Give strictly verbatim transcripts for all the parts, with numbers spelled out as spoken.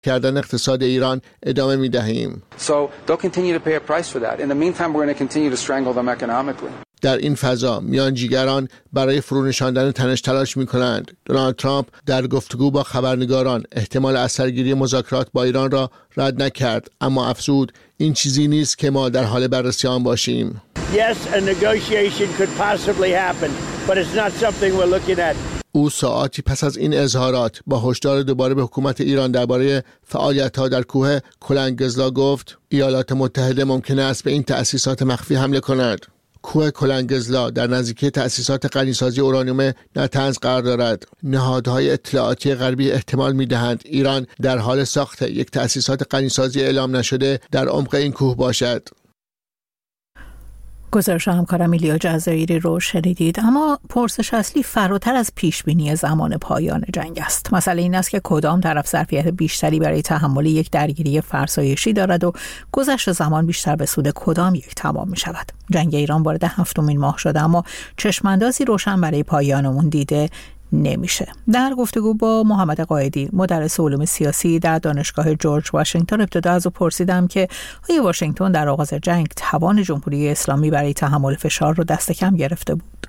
کردن اقتصاد ایران ادامه می‌دهیم. So they'll continue to pay a price for that. In the meantime, we're going to continue to strangle them economically. در این فضا میانجیگران برای فرونشاندن تنش تلاش می‌کنند. دونالد ترامپ در گفتگو با خبرنگاران احتمال اثرگیری مذاکرات با ایران را رد نکرد، اما افزود این چیزی نیست که ما در حال بررسی آن باشیم. Yes, a negotiation could possibly happen, but it's not something we're looking at. او ساعاتی پس از این اظهارات با هشدار دوباره به حکومت ایران درباره فعالیت‌ها در کوه کلنگزلا گفت ایالات متحده ممکن است به این تأسیسات مخفی حمله کند. کوه کلنگزلا در نزدیکی تأسیسات غنیسازی اورانیوم نطنز قرار دارد. نهادهای اطلاعاتی غربی احتمال می‌دهند ایران در حال ساخت یک تأسیسات غنیسازی اعلام نشده در عمق این کوه باشد. گزارش همکارم ایلیا جزایری رو شنیدید. اما پرسش اصلی فراتر از پیشبینی زمان پایان جنگ است. مسئله این است که کدام طرف ظرفیت بیشتری برای تحمل یک درگیری فرسایشی دارد و گذشت زمان بیشتر به سود کدام یک تمام می شود. جنگ ایران وارد هفتمین ماه شده، اما چشماندازی روشن برای پایان اون دیده نمیشه. در گفتگو با محمد قائدی، مدرس علوم سیاسی در دانشگاه جورج واشنگتن، ابتدا از او پرسیدم که آیا واشنگتن در آغاز جنگ توان جمهوری اسلامی برای تحمل فشار رو دست کم گرفته بود؟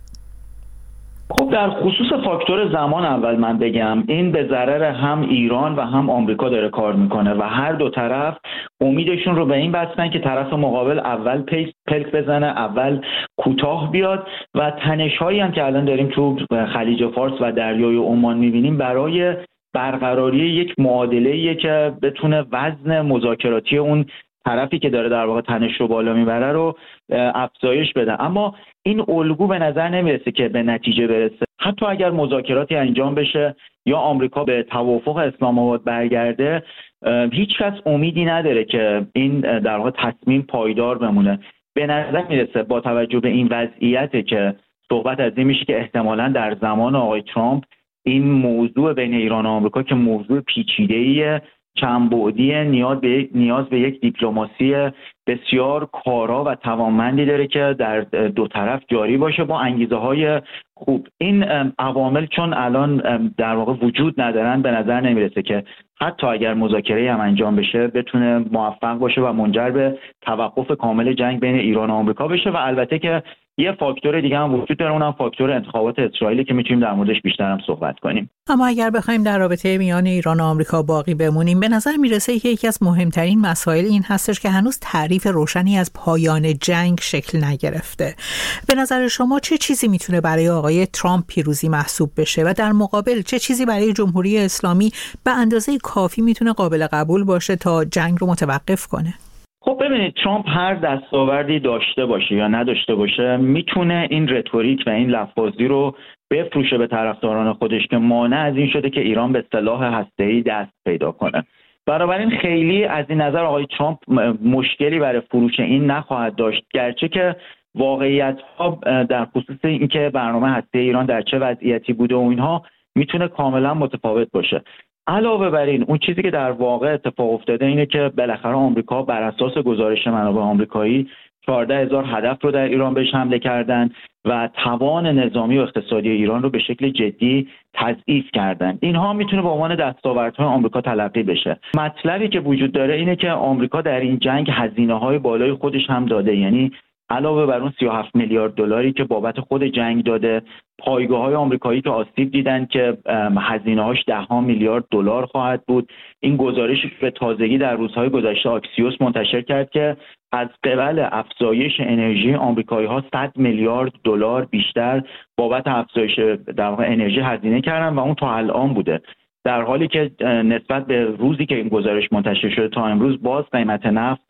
خب در خصوص فاکتور زمان اول من بگم این به ضرر هم ایران و هم آمریکا داره کار میکنه و هر دو طرف امیدشون رو به این بستن که طرف مقابل اول پلک بزنه، اول کوتاه بیاد و تنش‌هایی هم که الان داریم تو خلیج فارس و دریای عمان میبینیم برای برقراری یک معادله‌ایه که بتونه وزن مذاکراتی اون طرفی که داره در واقع تنش رو بالا میبره رو افزایش بده. اما این الگو به نظر نمیرسه که به نتیجه برسه. حتی اگر مذاکراتی انجام بشه یا آمریکا به توافق اسلام آباد برگرده، هیچ کس امیدی نداره که این در واقع تصمیم پایدار بمونه. به نظر میرسه با توجه به این وضعیت که صحبت از این میشه که احتمالاً در زمان آقای ترامپ این موضوع بین ایران و آمریکا که موضوع پیچیده‌ایه، چند بعدی، نیاز به نیاز به یک دیپلماسی بسیار کارا و توانمندی داره که در دو طرف جاری باشه با انگیزه های خوب. این عوامل چون الان در واقع وجود ندارن، به نظر نمیرسه که حتی اگر مذاکره هم انجام بشه بتونه موفق باشه و منجر به توقف کامل جنگ بین ایران و آمریکا بشه. و البته که یه فاکتور دیگه هم وجود داره، اونم فاکتور انتخابات اسرائیل که میتونیم در موردش بیشتر هم صحبت کنیم. اما اگر بخوایم در رابطه میان ایران و آمریکا باقی بمونیم، به نظر میرسه که یکی از مهمترین مسائل این هستش که هنوز تعریف روشنی از پایان جنگ شکل نگرفته. به نظر شما چه چیزی میتونه برای آقای ترامپ پیروزی محسوب بشه و در مقابل چه چیزی برای جمهوری اسلامی به اندازه کافی میتونه قابل قبول باشه تا جنگ رو متوقف کنه؟ خب ببینید، ترامپ هر دستاوردی داشته باشه یا نداشته باشه میتونه این رتوریک و این لفاظی رو بفروشه به طرفداران خودش که مانع از این شده که ایران به سلاح هسته‌ای دست پیدا کنه. بنابراین خیلی از این نظر آقای ترامپ مشکلی برای فروش این نخواهد داشت، گرچه که واقعیت‌ها در خصوص اینکه برنامه هسته‌ای ایران در چه وضعیتی بوده و اینها میتونه کاملا متفاوت باشه. علاوه بر این، اون چیزی که در واقع اتفاق افتاده اینه که بالاخره آمریکا بر اساس گزارش منابع آمریکایی چهارده هزار هدف رو در ایران بهش حمله کردن و توان نظامی و اقتصادی ایران رو به شکل جدی تضعیف کردن. اینها میتونه به عنوان دستاوردهای آمریکا تلقی بشه. مطلبی که وجود داره اینه که آمریکا در این جنگ هزینه‌های بالای خودش هم داده، یعنی علاوه بر اون سی و هفت میلیارد دلاری که بابت خود جنگ داده، پایگاه‌های آمریکایی که آسیب دیدن که هزینه‌هاش ده ها میلیارد دلار خواهد بود. این گزارشی به تازگی در روزهای گذشته آکسیوس منتشر کرد که از قبل افزایش انرژی آمریکایی‌ها صد میلیارد دلار بیشتر بابت افزایش در واقع انرژی هزینه کردن و اون تا الان بوده، در حالی که نسبت به روزی که این گزارش منتشر شده تا امروز باز قیمت نفت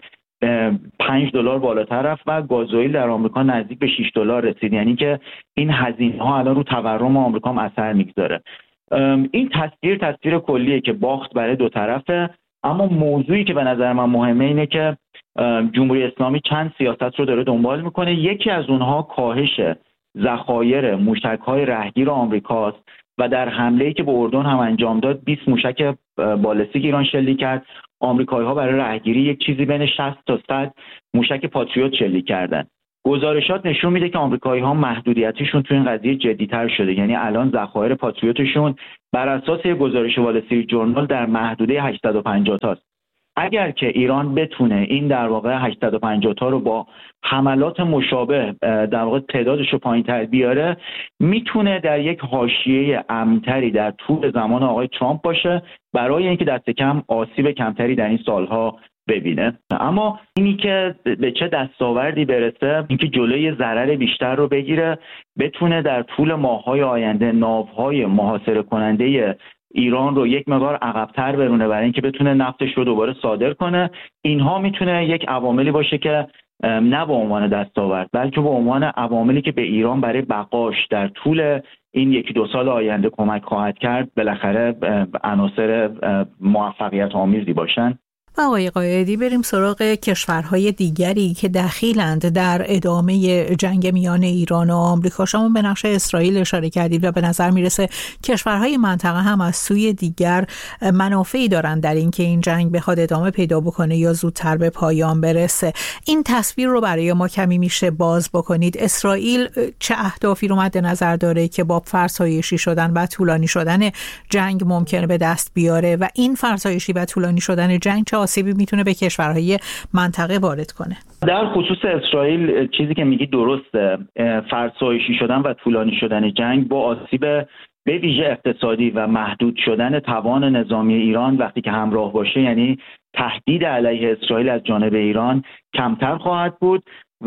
پنج دلار بالاتر رفت و گازوئیل در آمریکا نزدیک به شش دلار رسید. یعنی که این هزینه ها الان رو تورم آمریکا هم اثر میگذاره. این تصویر تصویر کلیه که باخت برای دو طرفه. اما موضوعی که به نظر من مهمه اینه که جمهوری اسلامی چند سیاست رو داره دنبال میکنه. یکی از اونها کاهش ذخایر موشک‌های رهگیر آمریکاست و در حمله‌ای که به اردن هم انجام داد بیست موشک بالستیک ایران شلیک کرد. آمریکایی‌ها برای رهگیری یک چیزی بین شصت تا صد موشک پاتریوت شلیک کردن. گزارشات نشون میده که آمریکایی‌ها محدودیتشون تو این قضیه جدی‌تر شده. یعنی الان ذخایر پاتریوتشون بر اساس گزارش وال استریت جورنال در محدوده هشتصد و پنجاه تاست. اگر که ایران بتونه این در واقع هشتصد و پنجاه تا رو با حملات مشابه در واقع تعدادش رو پایین‌تر بیاره، میتونه در یک حاشیه امن‌تری در طول زمان آقای ترامپ باشه برای اینکه دست کم آسیب کمتری در این سالها ببینه. اما اینی که به چه دستاوردی برسه، اینکه جلوی ضرر بیشتر رو بگیره، بتونه در طول ماه‌های آینده ناوهای محاصره کننده ایران رو یک مقدار عقب‌تر برونه برای اینکه بتونه نفتش رو دوباره صادر کنه، اینها میتونه یک عواملی باشه که نه به عنوان دستاورد بلکه به عنوان عواملی که به ایران برای بقاش در طول این یکی دو سال آینده کمک خواهد کرد، بالاخره عناصر موفقیت آمیزی باشن. و آقای قائدی بریم سراغ کشورهای دیگری که دخیلند در ادامه جنگ میان ایران و آمریکا. شما به نقش اسرائیل اشاره کردید و به نظر میرسه کشورهای منطقه هم از سوی دیگر منافعی دارند در اینکه این جنگ بخواد ادامه پیدا بکنه یا زودتر به پایان برسه. این تصویر رو برای ما کمی میشه باز بکنید؟ اسرائیل چه اهدافی رو مد نظر داره که با فرسایشی شدن و طولانی شدن جنگ ممکنه به دست بیاره و این فرسایشی و طولانی شدن جنگ چه آسیبی میتونه به کشورهای منطقه وارد کنه؟ در خصوص اسرائیل چیزی که میگی درسته. فرسایشی شدن و طولانی شدن جنگ با آسیب به ویژه اقتصادی و محدود شدن توان نظامی ایران وقتی که همراه باشه، یعنی تهدید علیه اسرائیل از جانب ایران کمتر خواهد بود. و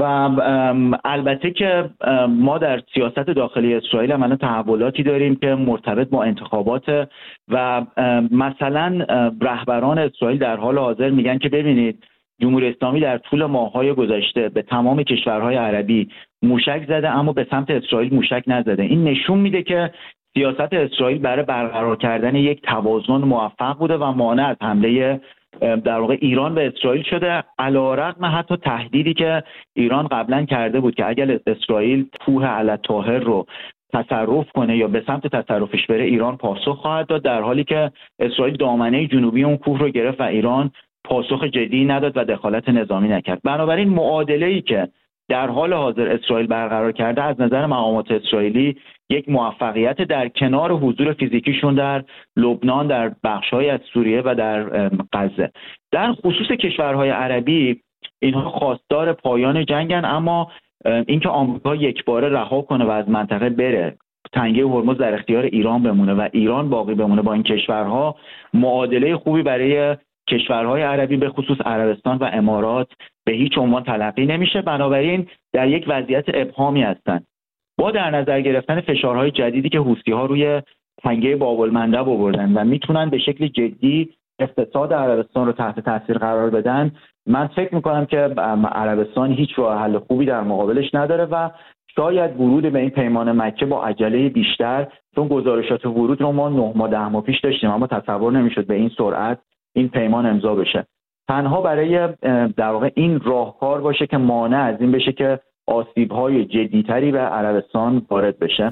البته که ما در سیاست داخلی اسرائیل هم الان تحولاتی داریم که مرتبط با انتخابات و مثلا رهبران اسرائیل در حال حاضر میگن که ببینید جمهوری اسلامی در طول ماه‌های گذشته به تمام کشورهای عربی موشک زده اما به سمت اسرائیل موشک نزده. این نشون میده که سیاست اسرائیل برای برقرار کردن یک توازن موفق بوده و مانع از حمله در واقع ایران به اسرائیل شده، علی‌رغم حتی تهدیدی که ایران قبلا کرده بود که اگر اسرائیل کوه علالطاهر رو تصرف کنه یا به سمت تصرفش بره ایران پاسخ خواهد داد، در حالی که اسرائیل دامنه جنوبی اون کوه رو گرفت و ایران پاسخ جدی نداد و دخالت نظامی نکرد. بنابراین معادله‌ای که در حال حاضر اسرائیل برقرار کرده از نظر مقامات اسرائیلی یک موفقیت در کنار حضور فیزیکیشون در لبنان، در بخش‌های از سوریه و در غزه. در خصوص کشورهای عربی اینها خواستار پایان جنگن، اما اینکه آمریکا یکباره رها کنه و از منطقه بره، تنگه هرمز در اختیار ایران بمونه و ایران باقی بمونه با این کشورها، معادله خوبی برای کشورهای عربی به خصوص عربستان و امارات به هیچ عنوان تلقی نمیشه. بنابراین در یک وضعیت ابهامی هستند. با در نظر گرفتن فشارهای جدیدی که حوثی‌ها روی تنگه باب‌المندب آوردن و میتونن به شکل جدی اقتصاد عربستان رو تحت تاثیر قرار بدن، من فکر میکنم که عربستان هیچ راه حل خوبی در مقابلش نداره و شاید ورود به این پیمان مکه با عجله بیشتر، چون گزارشات ورود رو ما نه ماه ده ماه پیش داشتیم اما تصور نمیشد به این سرعت این پیمان امضا بشه، تنها برای در واقع این راهکار باشه که مانع از این بشه که آسیب‌های جدی‌تری به عربستان وارد بشه.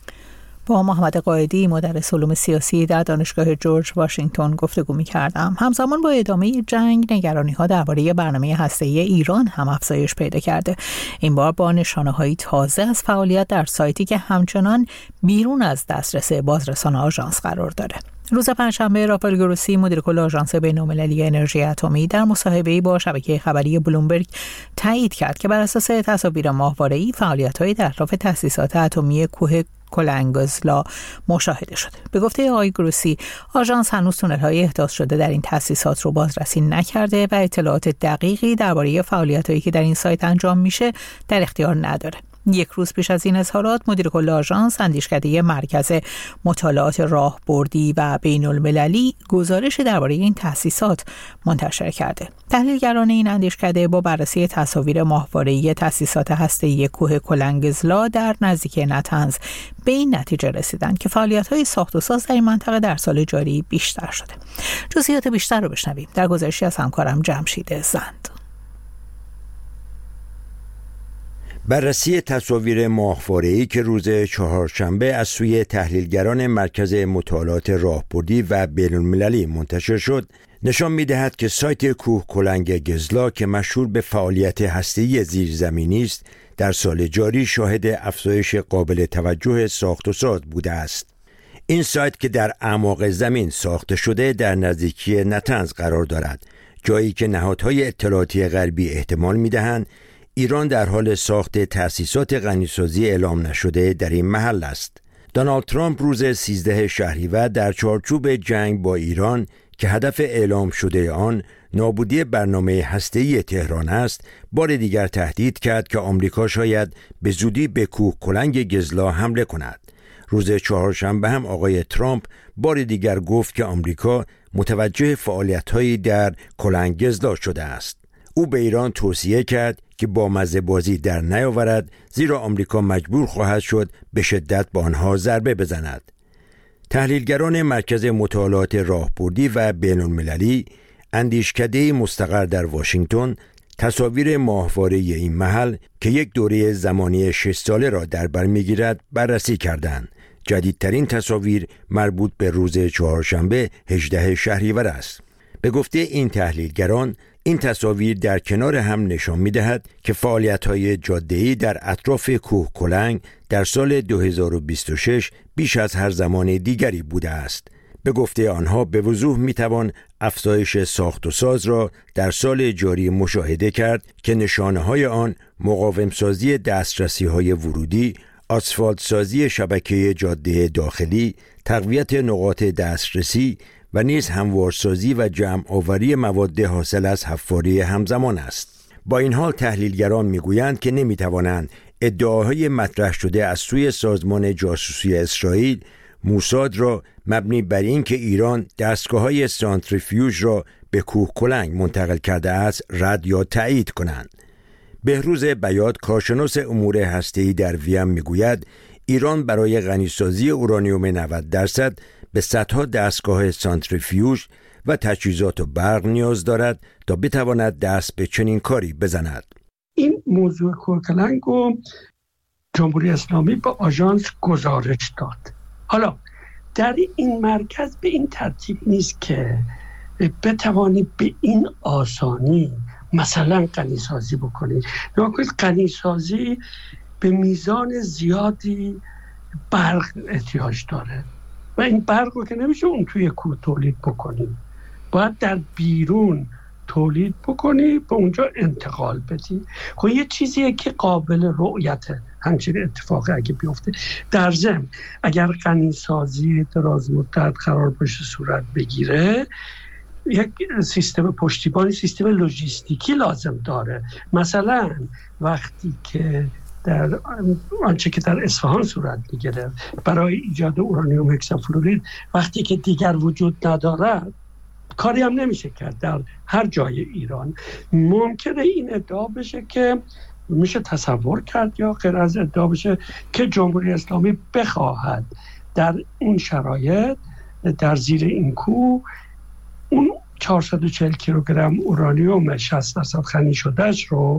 با محمد قائدی مدرس علوم سیاسی در دانشگاه جورج واشنگتن گفتگو می‌کردم. همزمان با ادامه جنگ نگرانی‌ها درباره برنامه هسته‌ای ایران هم افزایش پیدا کرده. این بار با نشانه‌های تازه از فعالیت در سایتی که همچنان بیرون از دسترس بازرسان آژانس قرار داره. روز پنجشنبه رافائل گروسی مدیر کل آژانس بین‌المللی انرژی اتمی در مصاحبه‌ای با شبکه خبری بلومبرگ تایید کرد که بر اساس تصاویر ماهواره‌ای فعالیت‌های در اطراف تأسیسات اتمی کوه کلنگزلا مشاهده شده. به گفته آقای گروسی، آژانس هنوز تونل‌های احداث شده در این تأسیسات رو بازرسی نکرده و اطلاعات دقیقی درباره فعالیت‌هایی که در این سایت انجام میشه در اختیار نداره. یک روز پیش از این اظهارات مدیر کل آژانس اندیشکده مرکز مطالعات راهبردی و بین‌المللی گزارش درباره این تأسیسات منتشر کرده. تحلیلگران این اندیشکده با بررسی تصاویر ماهواره‌ای تأسیسات هسته‌ای کوه کلنگزلا در نزدیکی نتنز به این نتیجه رسیدند که فعالیت‌های ساخت و ساز در این منطقه در سال جاری بیشتر شده. جزئیات بیشتر رو بشنویم در گزارشی از همکارم جمشید زند. بررسی تصاویر ماهواره‌ای که روز چهارشنبه از سوی تحلیلگران مرکز مطالعات راهبردی و بین‌المللی منتشر شد نشان می‌دهد که سایت کوه کلنگزلا که مشهور به فعالیت هسته‌ای زیرزمینی است در سال جاری شاهد افزایش قابل توجه ساخت و ساز بوده است. این سایت که در اعماق زمین ساخته شده در نزدیکی نتنز قرار دارد، جایی که نهادهای اطلاعاتی غربی احتمال می‌دهند ایران در حال ساخت تأسیسات غنیسازی اعلام نشده در این محل است. دونالد ترامپ روز سیزده شهریور در چارچوب جنگ با ایران که هدف اعلام شده آن نابودی برنامه هسته‌ای تهران است، بار دیگر تهدید کرد که آمریکا شاید به زودی به کوه کلنگ گزلا حمله کند. روز چهارشنبه هم آقای ترامپ بار دیگر گفت که آمریکا متوجه فعالیت‌هایی در کلنگ گزلا شده است. او به ایران توصیه کرد که با مزه بازی در نیاورد، زیرا آمریکا مجبور خواهد شد به شدت با آنها ضربه بزند. تحلیلگران مرکز مطالعات راهبردی و بین‌المللی اندیشکده مستقر در واشنگتن تصاویر ماهواره این محل که یک دوره زمانی شش ساله را در بر می‌گیرد بررسی کردند. جدیدترین تصاویر مربوط به روز چهارشنبه هجدهم شهریور است. به گفته این تحلیلگران، این تصاویر در کنار هم نشان می‌دهد که فعالیت‌های جاده‌ای در اطراف کوه کلنگ در سال دو هزار و بیست و شش بیش از هر زمان دیگری بوده است. به گفته آنها به وضوح می‌توان افزایش ساخت و ساز را در سال جاری مشاهده کرد که نشانه‌های آن مقاوم‌سازی دسترسی‌های ورودی، آسفالت سازی شبکه جاده داخلی، تقویت نقاط دسترسی و نیز هموارسازی و جمع آوری مواد حاصل از حفاری همزمان است. با این حال تحلیلگران میگویند که نمیتوانند ادعاهای مطرح شده از سوی سازمان جاسوسی اسرائیل موساد را مبنی بر این که ایران دستگاه‌های سانتریفیوژ را به کوه کلنگ منتقل کرده است رد یا تایید کنند. بهروز بیات کارشناس امور هسته‌ای در وین میگوید ایران برای غنیسازی اورانیوم نود درصد به صدها دستگاه سانتریفیوژ و تجهیزات و برق نیاز دارد تا بتواند دست به چنین کاری بزند. این موضوع کوهکلنگ رو جمهوری اسلامی با آژانس گزارش داد. حالا در این مرکز به این ترتیب نیست که بتوانی به این آسانی مثلا غنیسازی بکنی. نکنید غنیسازی به میزان زیادی برق احتیاج داره و این برق رو که نمیشه اون توی کوه تولید بکنی، باید در بیرون تولید بکنی به اونجا انتقال بدی. خب یه چیزیه که قابل رؤیته همچین اتفاقی اگه بیفته. در ضمن اگر غنیسازی دراز مدت قرار باشه صورت بگیره، یک سیستم پشتیبانی، سیستم لوجستیکی لازم داره. مثلا وقتی که در آنچه که در اصفهان صورت میگیره برای ایجاد اورانیوم هکسافلورید، وقتی که دیگر وجود ندارد کاری هم نمیشه کرد در هر جای ایران. ممکنه این ادعا بشه که میشه تصور کرد یا غیر از ادعا بشه که جمهوری اسلامی بخواهد در این شرایط در زیر این کوه اون چهارصد و چهل کیلوگرم اورانیوم شصت درصد غنی شدهش رو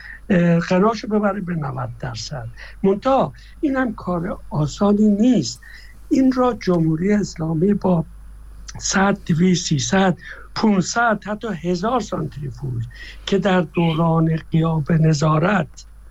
غناشو ببره به نود درصد. منتها این هم کار آسانی نیست. این را جمهوری اسلامی با صد، دویست، سیصد، پانصد حتی هزار سانتریفیوژ که در دوران غیاب نظارت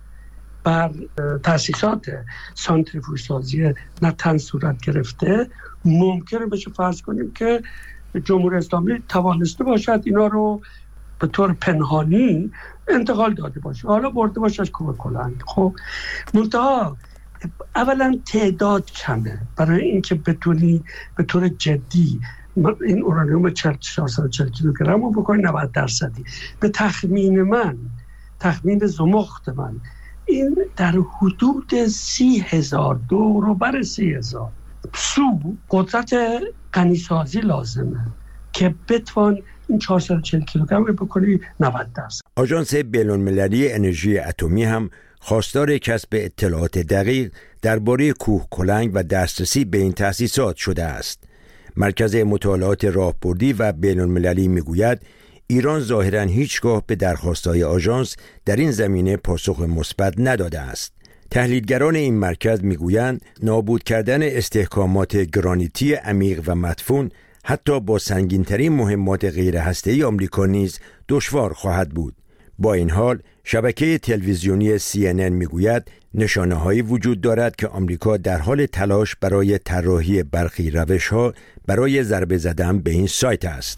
بر تأسیسات سانتریفیوژ سازی نتن صورت گرفته، ممکنه بشه فرض کنیم که جمهوری اسلامی توانسته باشد اینا رو به طور پنهانی انتقال داده باشه، حالا برده باشه از کوه کلنگ. خب منتها اولا تعداد کمه برای اینکه بتونی به طور جدی این اورانیوم چهارصد و چهل کیلوگرم رو بکنی نود درصدی. به تخمین من، تخمین زمخت من، این در حدود سی هزار دو رو بر سی هزار سو قدرت غنیسازی لازمه که بتوان این چهارصد و چهل کیلوگرم رو بکنی نود درصد. آژانس بین‌المللی انرژی اتمی هم خواستار کسب اطلاعات دقیق درباره کوه کلنگ و دسترسی به این تأسیسات شده است. مرکز مطالعات راهبردی و بین‌المللی میگوید ایران ظاهراً هیچگاه به درخواست‌های آژانس در این زمینه پاسخ مثبت نداده است. تحلیلگران این مرکز میگویند نابود کردن استحکامات گرانیتی عمیق و مدفون حتی با سنگین‌ترین مهمات غیر هسته‌ای آمریکا نیز دشوار خواهد بود. با این حال شبکه تلویزیونی سی ان ان میگوید نشانه‌هایی وجود دارد که آمریکا در حال تلاش برای طراحی برخی روش‌ها برای ضربه زدن به این سایت است.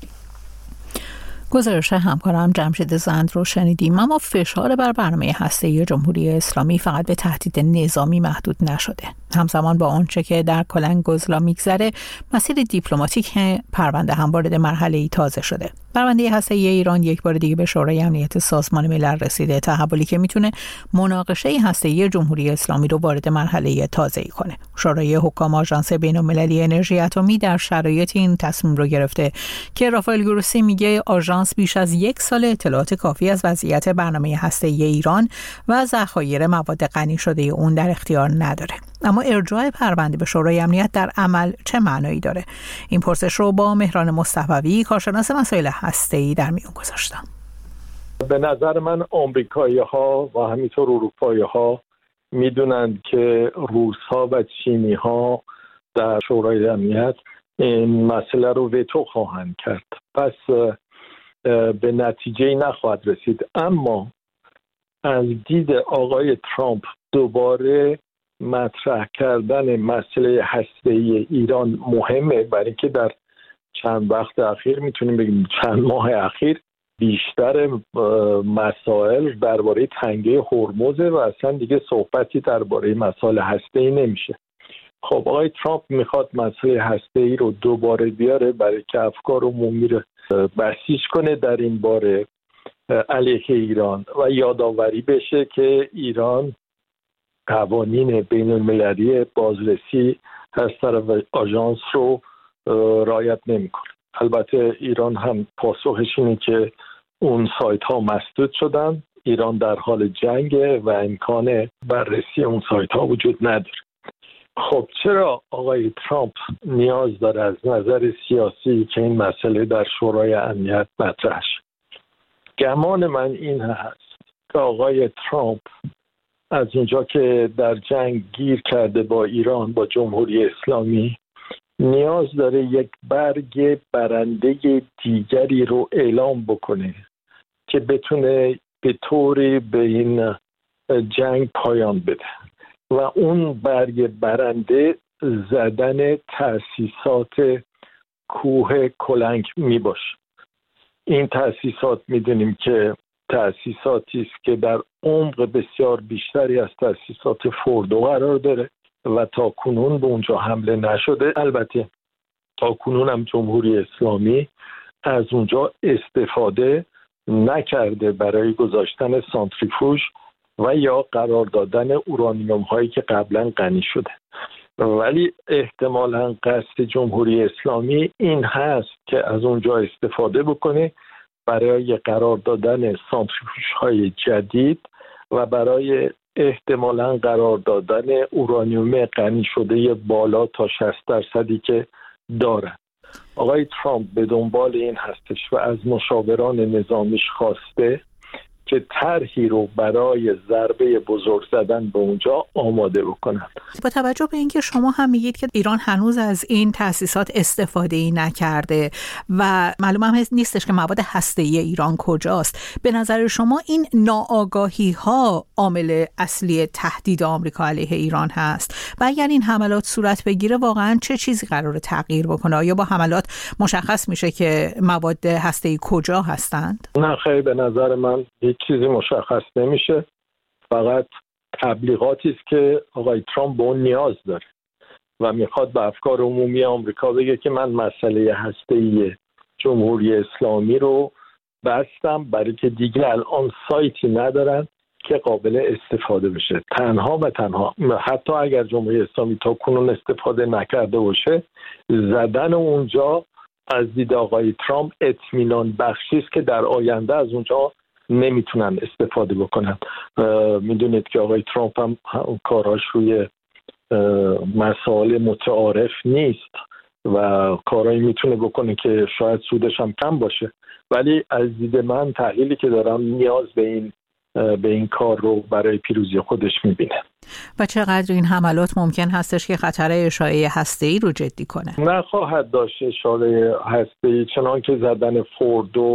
گزارش همکارم جمشید زند رو شنیدیم. اما فشار بر برنامه هسته‌ای جمهوری اسلامی فقط به تهدید نظامی محدود نشده. همزمان با آنچه که در کلنگ‌گزلا میگذره، مسیر دیپلماتیک پرونده هم وارد مرحله‌ای تازه شده. پرونده هسته‌ای ایران یک بار دیگه به شورای امنیت سازمان ملل رسیده، تحولی که میتونه مناقشه هسته‌ای جمهوری اسلامی رو وارد مرحله تازه‌ای کنه. شورای حکام آژانس بین‌المللی انرژی اتمی در شرایط این تصمیم رو گرفته که رافائل گروسی میگه آژانس بیش از یک سال اطلاعات کافی از وضعیت برنامه هسته‌ای ایران و ذخایر مواد غنی شده اون در اختیار نداره. اما ارجاع پرونده به شورای امنیت در عمل چه معنایی داره؟ این پرسش رو با مهران مصطفی، کارشناس مسائل هسته‌ای، در میون گذاشتم. به نظر من آمریکایی‌ها و همینطور اروپایی‌ها میدونند که روس‌ها و چینی‌ها در شورای امنیت این مسئله رو وتو خواهند کرد، پس به نتیجه نخواهد رسید. اما از دید آقای ترامپ دوباره مطرح کردن مسئله هسته‌ای ایران مهمه، برای اینکه در چند وقت اخیر، میتونیم بگیم چند ماه اخیر، بیشتر مسائل درباره تنگه هرمز و اصلا دیگه صحبتی درباره مسائل هسته‌ای نمیشه. خب آقای ترامپ میخواد مسئله هسته‌ای رو دوباره بیاره برای که افکار عمومی رو بسیج کنه در این باره علیه ایران و یادآوری بشه که ایران قوانین بین المللی بازرسی از طرف آژانس رو رعایت نمیکنه. البته ایران هم پاسخش اینه که اون سایت ها مسدود شدن، ایران در حال جنگه و امکان بررسی اون سایت ها وجود نداره. خب چرا آقای ترامپ نیاز داره از نظر سیاسی که این مسئله در شورای امنیت مطرح شه؟ گمان من این هست که آقای ترامپ از اونجا که در جنگ گیر کرده با ایران، با جمهوری اسلامی، نیاز داره یک برگ برنده دیگری رو اعلام بکنه که بتونه به طوری به این جنگ پایان بده و اون برگ برنده زدن تأسیسات کوه کلنگ می باشه. این تأسیسات میدونیم که تأسیساتی است که در عمق بسیار بیشتری از تأسیسات فوردو قرار داره و تا کنون به اونجا حمله نشده. البته تا کنون هم جمهوری اسلامی از اونجا استفاده نکرده برای گذاشتن سانتریفوژ و یا قرار دادن اورانیوم هایی که قبلا غنی شده. ولی احتمالاً قصد جمهوری اسلامی این هست که از اونجا استفاده بکنه برای قرار دادن سانتریفوژ های جدید و برای احتمالاً قرار دادن اورانیوم غنی شده بالا تا شصت درصدی که دارن. آقای ترامپ به دنبال این هستش و از مشاوران نظامیش خواسته که طرحی رو برای ضربه بزرگ زدن به اونجا آماده بکنن. با توجه به اینکه شما هم میگید که ایران هنوز از این تأسیسات استفاده ای نکرده و معلوم هم نیستش که مواد هسته‌ای ایران کجاست، به نظر شما این ناآگاهی ها عامل اصلی تهدید آمریکا علیه ایران هست و اگر این حملات صورت بگیره واقعا چه چیزی قراره تغییر بکنه؟ آیا با حملات مشخص میشه که مواد هسته‌ای کجا هستند؟ نه خیلی، به نظر من چیزی مشخص نمیشه، فقط تبلیغاتی است که آقای ترامپ به اون نیاز داره و میخواد به افکار عمومی آمریکا بگه که من مسئله هسته‌ای جمهوری اسلامی رو بستم برای که دیگه الان سایتی ندارن که قابل استفاده بشه. تنها و تنها، حتی اگر جمهوری اسلامی تا کنون استفاده نکرده باشه، زدن اونجا از دید آقای ترامپ اطمینان بخشی است که در آینده از اونجا نمیتونن استفاده بکنن. میدونید که آقای ترامپ هم کاراش روی مسائل متعارف نیست و کارایی میتونه بکنه که شاید سودش هم کم باشه، ولی از دید من تحلیلی که دارم نیاز به این به این کار رو برای پیروزی خودش میبینه. و چقدر این حملات ممکن هستش که خطر اشاعه هسته‌ای رو جدی کنه؟ نخواهد داشت اشاعه هسته‌ای، چنان که زدن فوردو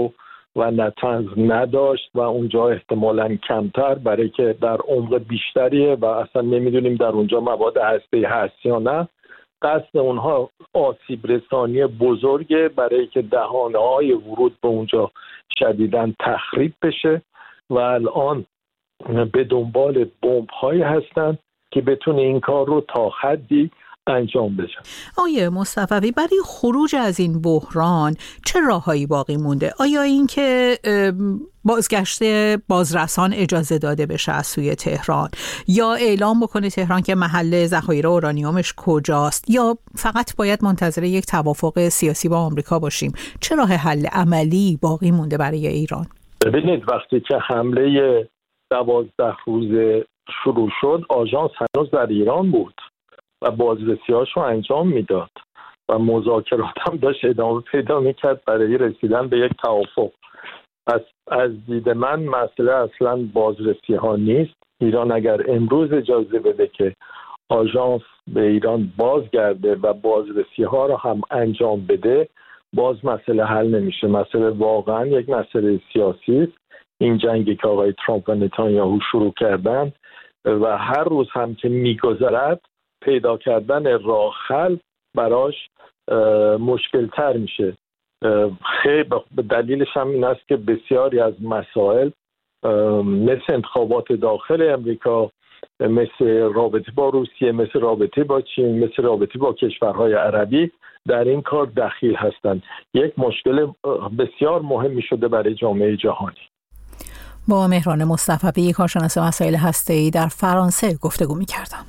و نتنز نداشت و اونجا احتمالاً کمتر، برای که در عمق بیشتریه و اصلا نمیدونیم در اونجا مواد هسته‌ای هست یا نه. قصد اونها آسیب رسانی بزرگه برای که دهانه‌های ورود به اونجا شدیداً تخریب بشه و الان به دنبال بمب‌هایی هستن که بتونه این کار رو تا حدی انجام بشه. آیه مصطفی، برای خروج از این بحران چه راههایی باقی مونده؟ آیا این که بازگشت بازرسان اجازه داده بشه از سوی تهران، یا اعلام بکنه تهران که محل ذخایر اورانیومش کجاست، یا فقط باید منتظر یک توافق سیاسی با آمریکا باشیم؟ چه راه حل عملی باقی مونده برای ایران؟ ببینید، وقتی که حمله دوازده روزه شروع شد، آژانس هنوز در ایران بود و بازرسی‌هاش رو انجام میداد و مذاکرات هم داشت ادامه پیدا میکرد برای رسیدن به یک توافق. از از دید من مسئله اصلا بازرسی ها نیست. ایران اگر امروز اجازه بده که آژانس به ایران بازگرده و بازرسی ها رو هم انجام بده، باز مسئله حل نمیشه. مسئله واقعا یک مسئله سیاسی است. این جنگی که آقای ترامپ و نتانیاهو شروع کردن و هر روز هم که میگذرد پیدا کردن راه حل براش مشکل تر میشه. خیلی به دلیلش هم این است که بسیاری از مسائل مثل انتخابات داخل امریکا، مثل رابطه با روسیه، مثل رابطه با چین، مثل رابطه با کشورهای عربی در این کار دخیل هستند. یک مشکل بسیار مهمی شده برای جامعه جهانی. با مهران مصطفی، کارشناس مسائل هسته‌ای در فرانسه گفتگو می‌کردم.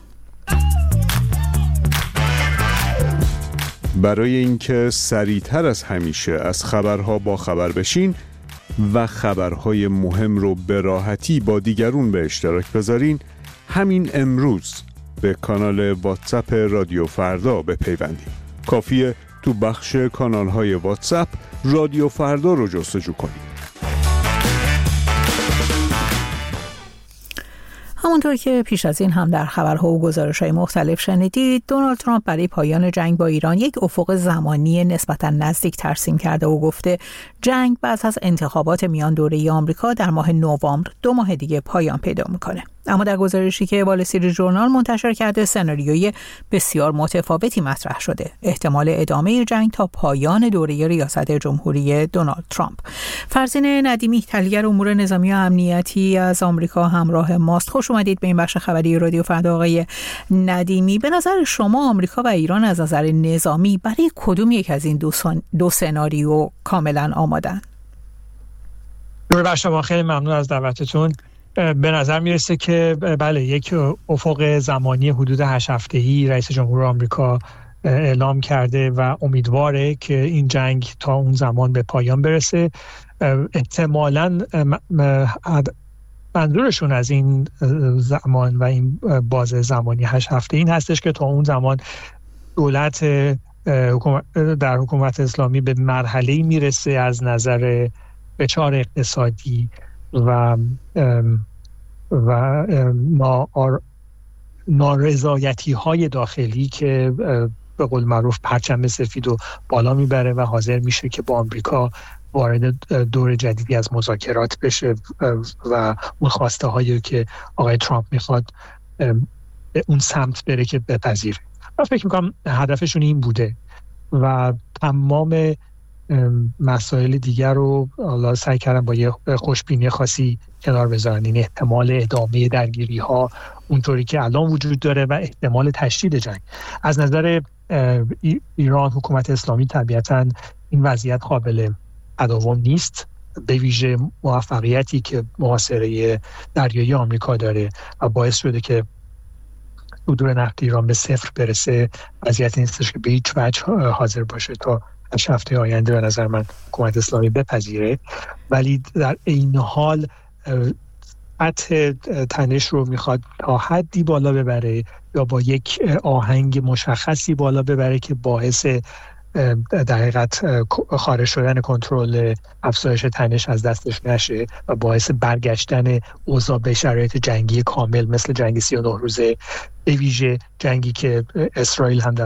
برای اینکه سریعتر از همیشه از خبرها با خبر بشین و خبرهای مهم رو به راحتی با دیگرون به اشتراک بذارین، همین امروز به کانال واتساپ رادیو فردا بپیوندید. کافیه تو بخش کانال‌های واتساپ رادیو فردا رو جستجو کنید. همونطور که پیش از این هم در خبرها و گزارش‌های مختلف شنیدید، دونالد ترامپ برای پایان جنگ با ایران یک افق زمانی نسبتاً نزدیک ترسیم کرده و گفته جنگ بعد از انتخابات میان دوره‌ای آمریکا در ماه نوامبر دو ماه دیگه پایان پیدا می‌کنه. اما در گزارشی که وال استریت ژورنال منتشر کرده، سناریوی بسیار متفاوتی مطرح شده: احتمال ادامه جنگ تا پایان دوره ریاست جمهوری دونالد ترامپ. فرزین ندیمی، تحلیلگر امور نظامی و امنیتی از آمریکا، همراه ماست. خوش اومدید به این بخش خبری رادیو فردا آقای ندیمی. به نظر شما آمریکا و ایران از نظر نظامی برای کدوم یک از این دو, سن... دو سناریو کاملا آمادن؟ درود بر شما، خیلی ممنون از دعوتتون. به نظر میرسه که بله، یک افق زمانی حدود هشت هفته‌ای رئیس جمهور آمریکا اعلام کرده و امیدواره که این جنگ تا اون زمان به پایان برسه. احتمالاً منظورشون از این زمان و این باز زمانی هشت هفته این هستش که تا اون زمان دولت در حکومت اسلامی به مرحله‌ای میرسه از نظر فشار اقتصادی و و نارضایتی های داخلی که به قول معروف پرچم سفید و بالا میبره و حاضر میشه که با آمریکا وارد دور جدیدی از مذاکرات بشه و اون خواسته هایی که آقای ترامپ میخواد به اون سمت بره که بپذیره. من فکر میکنم هدفشون این بوده و تمام مسائل دیگر رو الله سعی کردن با یه خوشبینی خاصی کنار بذارن. این احتمال ادامه درگیری ها اونطوری که الان وجود داره و احتمال تشدید جنگ. از نظر ایران، حکومت اسلامی، طبیعتاً این وضعیت قابل تداوم نیست، به ویژه موفقیتی که محاصره دریایی آمریکا داره و باعث شده که صدور نفت ایران به صفر برسه. وضعیت نیستش که به هیچ وجه حاضر باشه تا هشت هفته آینده به نظر من حکومت اسلامی بپذیره، ولی در این حال سطح تنش رو میخواد تا حدی بالا ببره یا با یک آهنگ مشخصی بالا ببره که باعث در حقیقت خارج شدن کنترل افزایش تنش از دستش نشه و باعث برگشتن اوضاع به شرایط جنگی کامل مثل جنگ سی و نه روزه، به ویژه جنگی که اسرائیل هم در اون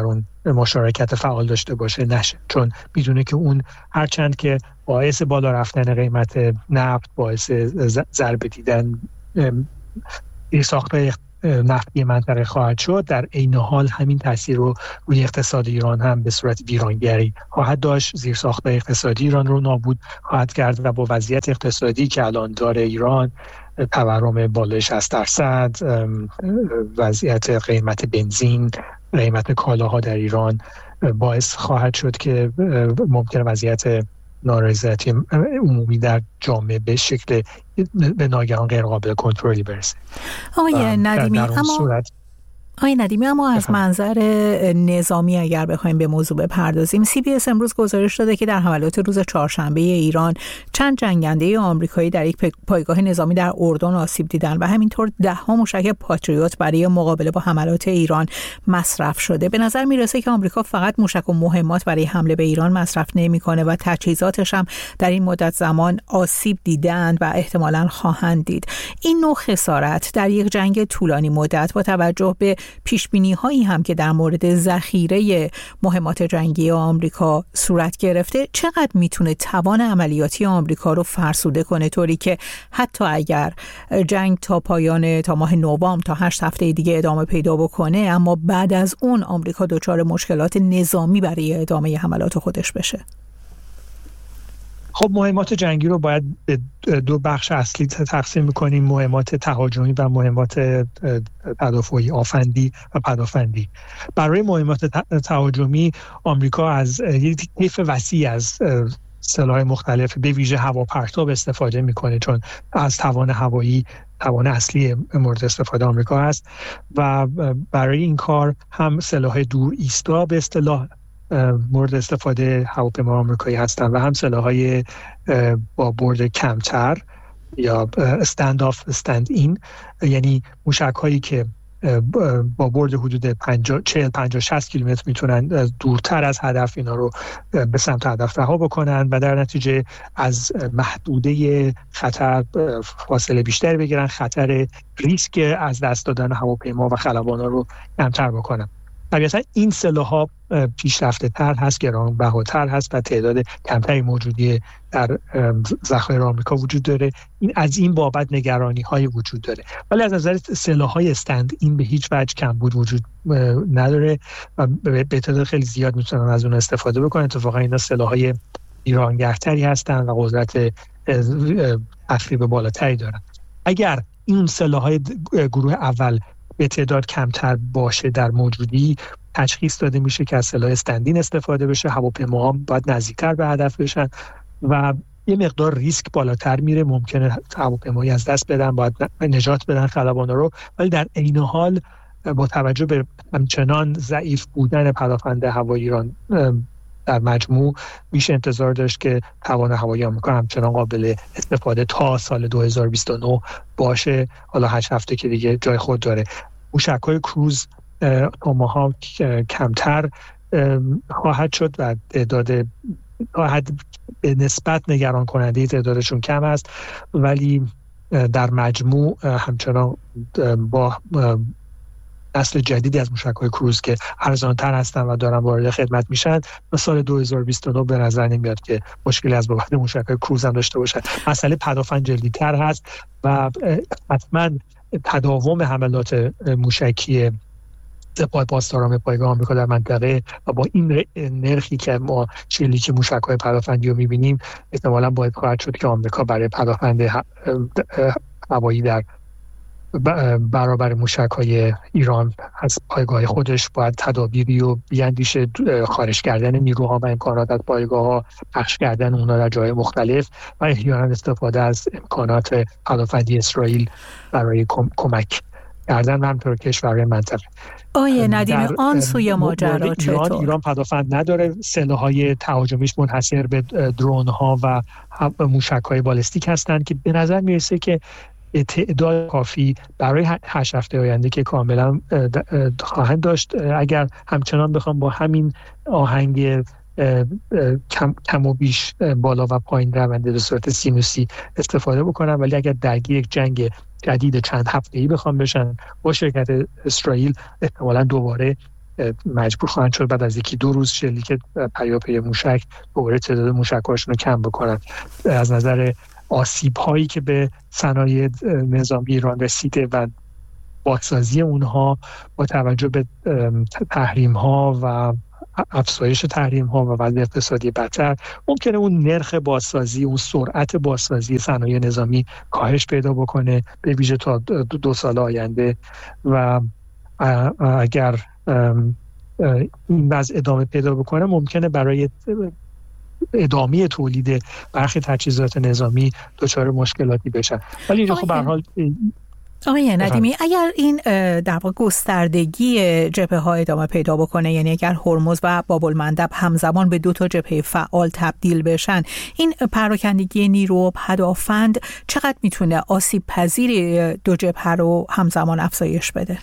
مشارکت فعال داشته باشه نشه، چون میدونه که اون هرچند که باعث بالا رفتن قیمت نفت، باعث ضربه دیدن ساختار نفتی منطقه خواهد شد، در عین حال همین تاثیر رو روی اقتصاد ایران هم به صورت ویرانگری خواهد داشت. زیرساخت‌های اقتصادی ایران رو نابود خواهد کرد و با وضعیت اقتصادی که الان داره ایران، تورم بالای شصت درصد، وضعیت قیمت بنزین، قیمت کالاها در ایران، باعث خواهد شد که ممکن وضعیت نارضایتی عمومی در جامعه به شکل به ناگهان غیر قابل کنترلی برسه. آقای ندیمی، اما صورت... آقای ندیمی اما از منظر نظامی اگر بخوایم به موضوع بپردازیم، سی بی اس امروز گزارش داده که در حملات روز چهارشنبه ایران چند جنگنده آمریکایی در یک پایگاه نظامی در اردن آسیب دیدند و همینطور ده ها موشک پاتریوت برای مقابله با حملات ایران مصرف شده. به نظر میرسه که آمریکا فقط موشک و مهمات برای حمله به ایران مصرف نمیکنه و تجهیزاتش هم در این مدت زمان آسیب دیدند و احتمالاً خواهند دید. این نوع خسارت در یک جنگ طولانی مدت با توجه به پیشبینی هایی هم که در مورد ذخیره مهمات جنگی آمریکا صورت گرفته، چقدر میتونه توان عملیاتی آمریکا رو فرسوده کنه، طوری که حتی اگر جنگ تا پایان تا ماه نوامبر تا هشت هفته دیگه ادامه پیدا بکنه، اما بعد از اون آمریکا دچار مشکلات نظامی برای ادامه حملات خودش بشه؟ خب مهمات جنگی رو باید به دو بخش اصلی تقسیم می‌کنیم: مهمات تهاجمی و مهمات تدافعی، آفندی و پدافندی. برای مهمات تهاجمی آمریکا از یک طیف وسیع از سلاح مختلف به ویژه هواپرتاب استفاده می‌کنه، چون از توان هوایی توان اصلی مورد استفاده آمریکا هست و برای این کار هم سلاح دور ایستا به اصطلاح مورد استفاده هواپیما آمریکایی هستند و هم سلاح‌های با برد کمتر یا استند آف استند این، یعنی موشک‌هایی که با برد حدود چهل پنجاه شصت کیلومتر میتونن دورتر از هدف اینا رو به سمت هدف رها بکنن و در نتیجه از محدوده خطر فاصله بیشتر بگیرن، خطر ریسک از دست دادن هواپیما و خلبانا رو کمتر بکنن. طبیعتا این سلاح‌ها پیشرفته تر هست، گرانبهاتر هست و تعداد کمتری موجودی در ذخایر آمریکا وجود داره. این از این بابت نگرانی های وجود داره، ولی از نظر سلاح‌های استند این به هیچ وجه کمبود وجود نداره و به تعداد خیلی زیاد میتونن از اون استفاده بکنن. اتفاقا اینا سلاح‌های ایرانگرتری هستن و قدرت تخریب بالاتری دارن. اگر این سلاح‌های گروه اول به تعداد کمتر باشه در موجودی، تشخیص داده میشه که از سلاح استندین استفاده بشه، هواپیماها باید نزدیکتر به هدف بشن و یه مقدار ریسک بالاتر میره، ممکنه هواپیمایی از دست بدن، باید نجات بدن خلبانا رو، ولی در عین حال با توجه به همچنان ضعیف بودن پدافند هوایی ایران در مجموع میشه انتظار داشت که توان هوایی آمریکا همچنان قابل استفاده تا سال دو هزار و بیست و نه باشه. حالا هشت هفته که دیگه جای خود داره. موشک‌های کروز توماهاک کمتر خواهد شد و تعداد خواهد به نسبت نگران کننده تعدادشون کم است، ولی در مجموع همچنان با نسل جدیدی از موشک‌های کروز که ارزان‌تر هستن و دارن وارد خدمت میشن و سال دو هزار و بیست و نه به نظر نمیاد که مشکلی از بابت موشک‌های کروز هم داشته باشن. مسئله پدافند جدی‌تر هست و حتما تداوم حملات موشکی سپاه پاسداران پایگاه آمریکا در منطقه و با این نرخی که ما شلیک موشک‌های پدافندی رو می‌بینیم، احتمالاً باید خواهد شد که آمریکا برای پدافند هوایی در برابر موشک‌های ایران از پایگاه خودش باید تدابیری و بیاندیشه، خارج کردن نیروها و امکانات از پایگاه‌ها، پخش کردن اونها در جای مختلف و احیانا استفاده از امکانات پدافندی اسرائیل برای کمک کردن همطور کشورهای منطقه. آیه ندیمی آن سوی ماجرا چطور؟ ایران ایران پدافند نداره، سلاح‌های تهاجمیش منحصر به درون‌ها و موشک‌های بالستیک هستند که به نظر میرسه که تعداد کافی برای هشت هفته آینده که کاملا خواهند داشت. اگر همچنان بخوام با همین آهنگ کم, کم و بیش بالا و پایین رونده به صورت سینوسی استفاده بکنن، ولی اگر درگیر یک جنگ جدید چند هفته‌ای بخوام بشن با شرکت اسرائیل، احتمالاً دوباره مجبور خواهند شد بعد از یکی دو روز شلیک پیاپی موشک دوباره تعداد موشک‌هاشون رو کم بکنن. از نظر آسیب‌هایی که به صنایع نظامی ایران رسیده و بازسازی اونها با توجه به تحریم‌ها و افزایش تحریم‌ها و وضع اقتصادی بدتر، ممکنه اون نرخ بازسازی، اون سرعت بازسازی صنایع نظامی کاهش پیدا بکنه به ویژه تا دو سال آینده و اگر این وضع ادامه پیدا بکنه ممکنه برای ادامه تولید برخی تجهیزات نظامی دچار مشکلاتی بشن. ولی اینجا خب به هر حال آقای ندیمی اگر این در واقع گستردگی جبهه ها ادامه پیدا بکنه، یعنی اگر هرمز و باب المندب همزمان به دو تا جبهه فعال تبدیل بشن، این پراکندگی نیرو و پدافند چقدر میتونه آسیب پذیر دو جبهه رو همزمان افزایش بده؟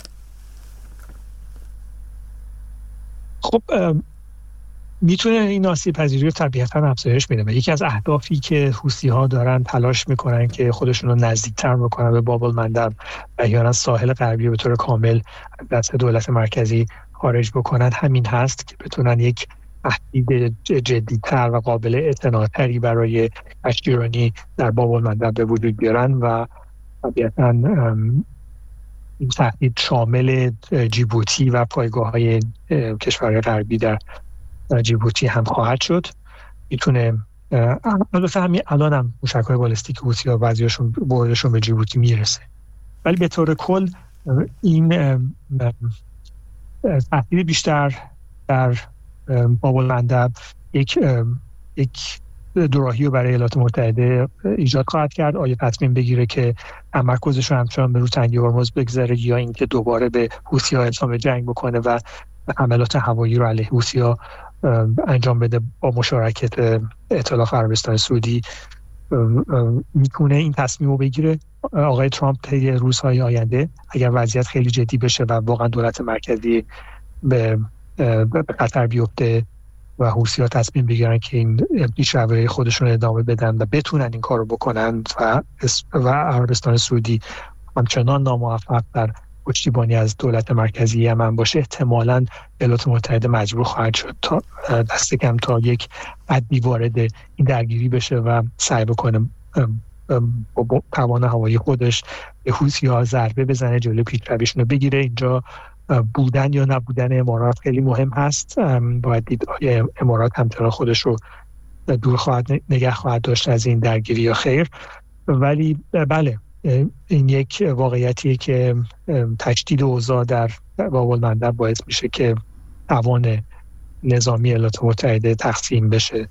خب میتونه این آسیب پذیری رو طبیعتاً افزایش بده و یکی از اهدافی که حوثی‌ها دارن تلاش میکنن که خودشون رو نزدیکتر بکنن به باب المندب و یا ساحل غربی به طور کامل از دست دولت مرکزی خارج بکنن همین هست که بتونن یک تهدید جدی‌تر و قابل اعتناع‌تری برای کشتیرانی در باب المندب به وجود بیارن و طبیعتاً این تهدید شامل جیبوتی و پایگاه‌های کشورهای غربی در جیبوتی هم خواهد شد. میتونه البته همین الان هم موشک‌های بالستیک حوثی‌ها بعضی‌هاشون بردشون به جیبوتی میرسه، ولی به طور کل این تهدید بیشتر در باب المندب یک یک دوراهی رو برای ایالات متحده ایجاد خواهد کرد. آیا تصمیم بگیره که تمرکزش رو همچنان به رو تنگه هرمز بگذاره یا اینکه دوباره به حوثی‌ها اعلام جنگ بکنه و حملات هوایی رو علیه حوثی‌ها انجام بده با مشارکت ائتلاف عربستان سعودی، میتونه این تصمیم رو بگیره. آقای ترامپ طی روزهای آینده اگر وضعیت خیلی جدی بشه و واقعا دولت مرکزی به به خطر بیفته و حوثی‌ها تصمیم بگیرن که این پیشروی خودشون ادامه بدن و بتونن این کارو بکنن و و عربستان سعودی همچنان ناموفق در پشتیبانی از دولت مرکزی یمن باشه، احتمالاً ایالات متحده مجبور خواهد شد تا دست کم تا یک حدی وارد این درگیری بشه و سعی بکنه با توان هوایی خودش به حوثی‌ها ضربه بزنه، جلوی پیشرویشون رو بگیره. اینجا بودن یا نبودن امارات خیلی مهم هست. باید دید آیا امارات همچنان خودش رو دور خواهد نگه خواهد داشت از این درگیری یا خیر. ولی بله، این یک واقعیتیه که تشدید اوضاع در باب المندب باعث میشه که توان نظامی ایالات متحده تقسیم بشه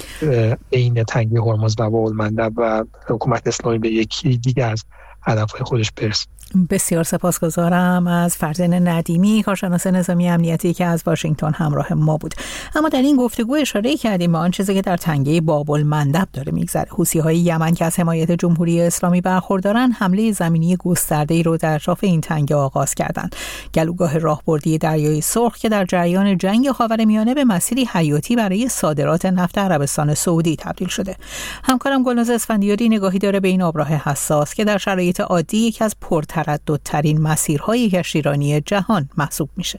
بین تنگه هرمز و باب المندب و حکومت اسلامی به یکی دیگه از هدفهای خودش برسه. بسیار سپاسگزارم از فرزین ندیمی، کارشناس نظامی امنیتی که از واشنگتن همراه ما بود. اما در این گفتگو اشاره کردیم به آن چیزی که در تنگه باب المندب داره میگذره. حوثی‌های یمن که از حمایت جمهوری اسلامی برخوردارن حمله زمینی گسترده‌ای رو در اطراف این تنگه آغاز کردند. گلوگاه راهبردی دریای سرخ که در جریان جنگ خاورمیانه به مسیری حیاتی برای صادرات نفت عربستان سعودی تبدیل شده. همکارم گلناز اسفندیاری نگاهی داره به این آبراه حساس که در شرایط عادی یکی از پرترددترین مسیرهای کشتیرانی جهان محسوب میشه.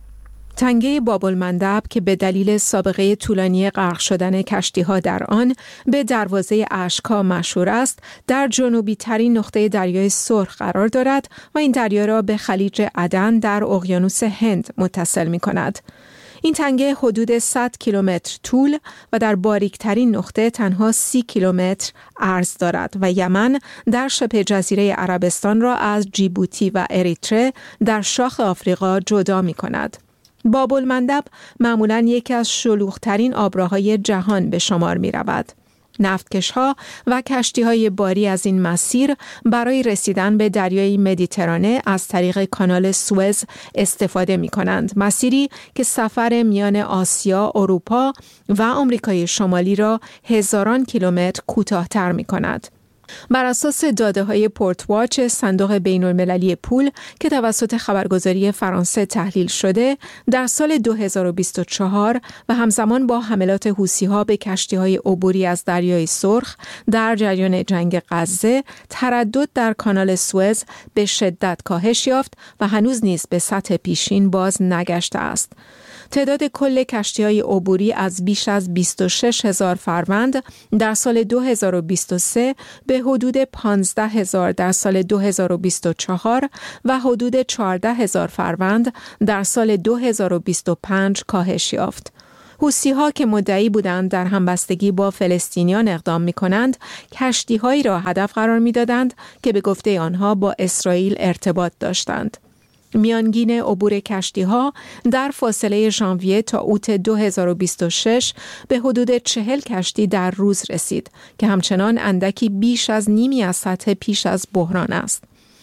تنگه باب المندب که به دلیل سابقه طولانی غرق شدن کشتی‌ها در آن به دروازه اشک‌ها مشهور است، در جنوبی ترین نقطه دریای سرخ قرار دارد و این دریا را به خلیج عدن در اقیانوس هند متصل می‌کند. این تنگه حدود صد کیلومتر طول و در باریکترین نقطه تنها سی کیلومتر عرض دارد و یمن در شبه جزیره عربستان را از جیبوتی و اریتره در شاخ آفریقا جدا می کند. باب المندب معمولاً یکی از شلوغ‌ترین آبراهای جهان به شمار می رود. نفتکش‌ها و کشتی‌های باری از این مسیر برای رسیدن به دریای مدیترانه از طریق کانال سوئز استفاده می‌کنند. مسیری که سفر میان آسیا، اروپا و آمریکای شمالی را هزاران کیلومتر کوتاه‌تر می‌کند. بر اساس داده‌های پورت واچ، صندوق بین‌المللی پول که توسط خبرگزاری فرانسه تحلیل شده، در سال دو هزار و بیست و چهار و همزمان با حملات حوثی‌ها به کشتی‌های عبوری از دریای سرخ در جریان جنگ غزه، تردد در کانال سوئز به شدت کاهش یافت و هنوز نیز به سطح پیشین باز نگشته است. تعداد کل کشتی‌های عبوری از بیش از بیست و شش هزار فروند در سال دو هزار و بیست و سه به حدود پانزده هزار در سال دو هزار و بیست و چهار و حدود چهارده هزار فروند در سال دو هزار و بیست و پنج کاهش یافت. حوثی‌ها که مدعی بودند در همبستگی با فلسطینیان اقدام می‌کنند، کشتی‌هایی را هدف قرار می‌دادند که به گفته آنها با اسرائیل ارتباط داشتند. میانگین عبور کشتی‌ها در فاصله ژانویه تا اوت دو هزار و بیست و شش به حدود چهل کشتی در روز رسید که همچنان اندکی بیش از نیمی از سطح پیش از بحران است.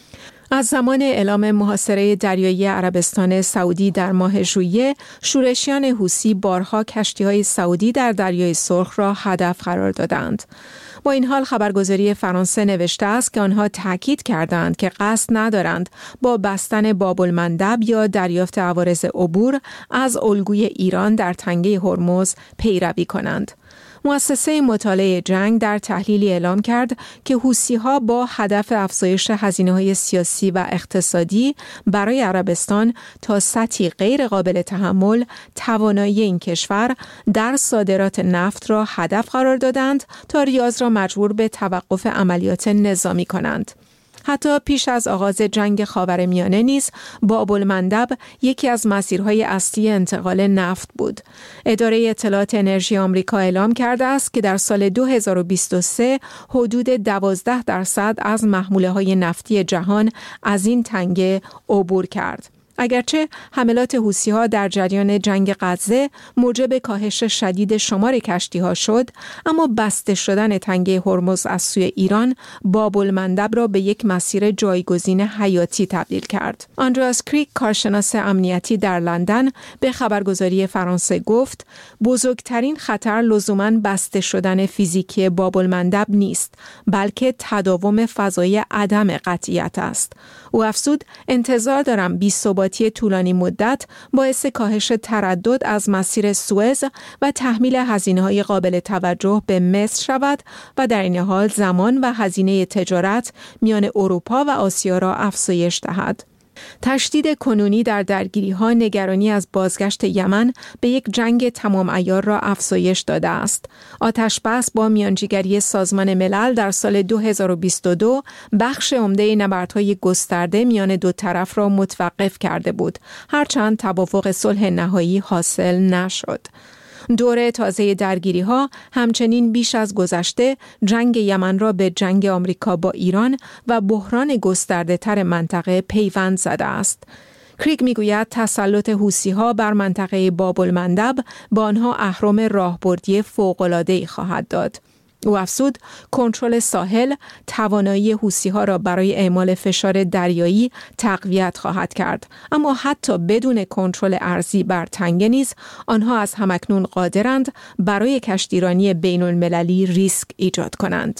از زمان اعلام محاصره دریایی عربستان سعودی در ماه ژوئیه، شورشیان حوثی بارها کشتی‌های سعودی در دریای سرخ را هدف قرار دادند. با این حال خبرگزاری فرانسه نوشته است که آنها تاکید کردند که قصد ندارند با بستن باب‌المندب یا دریافت عوارض عبور از الگوی ایران در تنگه هرمز پیروی کنند. مؤسسه مطالعه جنگ در تحلیلی اعلام کرد که حوثی‌ها با هدف افزایش هزینه‌های سیاسی و اقتصادی برای عربستان تا سطحی غیر قابل تحمل توانایی این کشور در صادرات نفت را هدف قرار دادند تا ریاض را مجبور به توقف عملیات نظامی کنند. حتی پیش از آغاز جنگ خاورمیانه نیز باب‌المندب یکی از مسیرهای اصلی انتقال نفت بود. اداره اطلاعات انرژی آمریکا اعلام کرده است که در سال دو هزار و بیست و سه حدود دوازده درصد از محموله‌های نفتی جهان از این تنگه عبور کرد. اگرچه حملات حوثی‌ها در جریان جنگ غزه موجب کاهش شدید شمار کشتی‌ها شد، اما بسته شدن تنگه هرمز از سوی ایران باب‌المندب را به یک مسیر جایگزین حیاتی تبدیل کرد. آندراس کریک، کارشناس امنیتی در لندن، به خبرگزاری فرانسه گفت: بزرگترین خطر لزوماً بسته شدن فیزیکی باب‌المندب نیست، بلکه تداوم فضای عدم قطعیت است. او افزود: انتظار دارم بی‌ثباتی طولانی مدت باعث کاهش تردد از مسیر سوئز و تحمیل هزینه‌های قابل توجه به مصر شود و در این حال زمان و هزینه تجارت میان اروپا و آسیا را افزایش دهد. تشدید کنونی در درگیری‌ها نگرانی از بازگشت یمن به یک جنگ تمام عیار را افزایش داده است. آتش‌بس با میانجیگری سازمان ملل در سال دو هزار و بیست و دو بخش عمده نبردهای گسترده میان دو طرف را متوقف کرده بود، هرچند توافق صلح نهایی حاصل نشد. دوره تازه درگیری‌ها همچنین بیش از گذشته جنگ یمن را به جنگ آمریکا با ایران و بحران گسترده‌تر منطقه پیوند زده است. کریگ میگوید تسلط حوثی‌ها بر منطقه باب‌المندب با آنها اهرم راهبردی فوق‌العاده‌ای خواهد داد. او افزود: کنترل ساحل توانایی حوثی‌ها را برای اعمال فشار دریایی تقویت خواهد کرد، اما حتی بدون کنترل ارضی بر تنگه نیز آنها از همکنون قادرند برای کشتیرانی بین‌المللی ریسک ایجاد کنند.